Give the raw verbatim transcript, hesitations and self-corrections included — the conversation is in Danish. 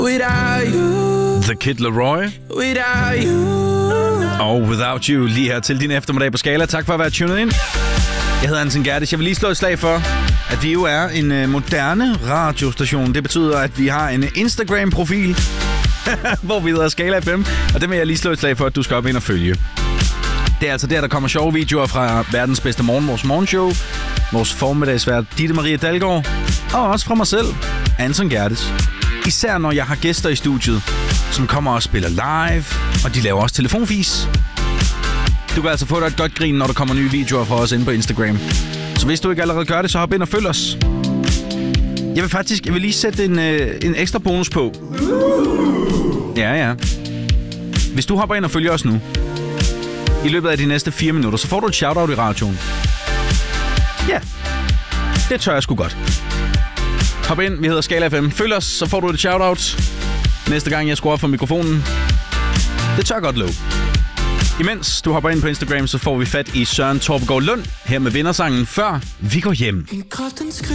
Without you. The Kid Laroi. Without you. Og Without You lige her til din eftermiddag på Skala. Tak for at være tunet ind. Jeg hedder Anton Gerdes. Jeg vil lige slå et slag for, at vi jo er en uh, moderne radiostation. Det betyder, at vi har en Instagram-profil, hvor vi hedder Skala F M. Og det vil jeg lige slå et slag for, at du skal op ind og følge. Det er altså der, der kommer sjove videoer fra verdens bedste morgen, vores morgenshow, vores formiddagsvært Ditte Marie Dalgaard, og også fra mig selv, Anton Gerdes. Især når jeg har gæster i studiet, som kommer og spiller live, og de laver også telefonfis. Du kan altså få dig et godt grin, når der kommer nye videoer fra os inde på Instagram. Så hvis du ikke allerede gør det, så hop ind og følg os. Jeg vil faktisk jeg vil lige sætte en, øh, en ekstra bonus på. Ja, ja. Hvis du hopper ind og følger os nu, i løbet af de næste fire minutter, så får du et shoutout i radioen. Ja, det tør jeg sgu godt. Hop ind, vi hedder Skala F M. Følg os, så får du et shoutout næste gang, jeg skruer op for mikrofonen. Det tør jeg godt love. Imens du hopper ind på Instagram, så får vi fat i Søren Torpegaard Lund her med vindersangen Før vi går hjem.